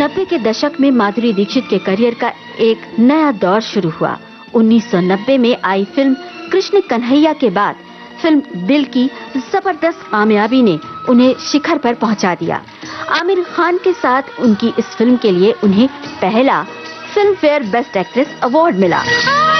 1990 के दशक में माधुरी दीक्षित के करियर का एक नया दौर शुरू हुआ। 1990 में आई फिल्म कृष्ण कन्हैया के बाद फिल्म दिल की जबरदस्त कामयाबी ने उन्हें शिखर पर पहुंचा दिया। आमिर खान के साथ उनकी इस फिल्म के लिए उन्हें पहला film fair best actress award मिला।